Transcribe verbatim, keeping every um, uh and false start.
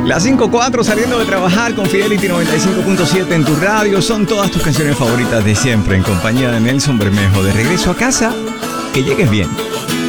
Las cinco cuatro saliendo de trabajar con Fidelity noventa y cinco punto siete en tu radio. Son todas tus canciones favoritas de siempre en compañía de Nelson Bermejo. De regreso a casa, que llegues bien.